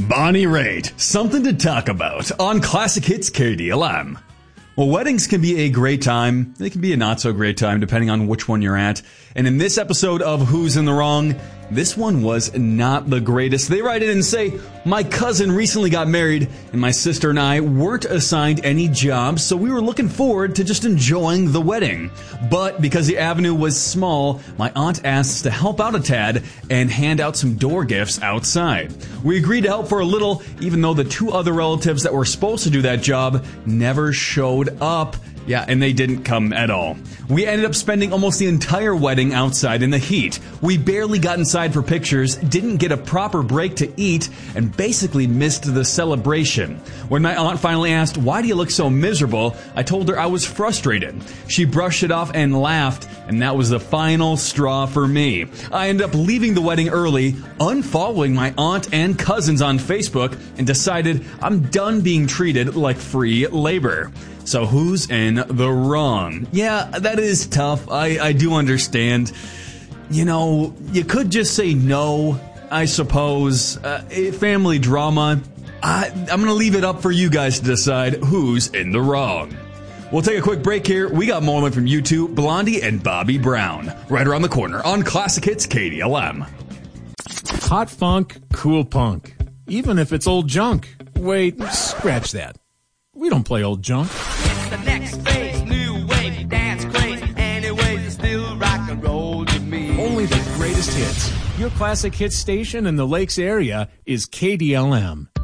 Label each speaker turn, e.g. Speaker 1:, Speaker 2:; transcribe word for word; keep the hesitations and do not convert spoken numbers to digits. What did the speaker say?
Speaker 1: Bonnie Raitt, something to talk about on Classic Hits K D L M. Well, weddings can be a great time. They can be a not so great time depending on which one you're at. And in this episode of Who's in the Wrong, this one was not the greatest. They write in and say, my cousin recently got married and my sister and I weren't assigned any jobs, so we were looking forward to just enjoying the wedding. But because the avenue was small, my aunt asked us to help out a tad and hand out some door gifts outside. We agreed to help for a little, even though the two other relatives that were supposed to do that job never showed up. Yeah, and they didn't come at all. We ended up spending almost the entire wedding outside in the heat. We barely got inside for pictures, didn't get a proper break to eat, and basically missed the celebration. When my aunt finally asked, why do you look so miserable? I told her I was frustrated. She brushed it off and laughed, and that was the final straw for me. I ended up leaving the wedding early, unfollowing my aunt and cousins on Facebook, and decided I'm done being treated like free labor. So who's in the wrong? Yeah, that is tough. I, I do understand. You know, you could just say no, I suppose. Uh, family drama. I, I'm going to leave it up for you guys to decide who's in the wrong. We'll take a quick break here. We got more from U two, Blondie and Bobby Brown, right around the corner on Classic Hits K D L M.
Speaker 2: Hot funk, cool punk. Even if it's old junk. Wait, scratch that. We don't play old junk.
Speaker 3: It's the next phase, new wave, dance craze. Anyways, it's still rock and roll to me.
Speaker 2: Only the greatest hits. Your Classic Hits station in the Lakes area is K D L M.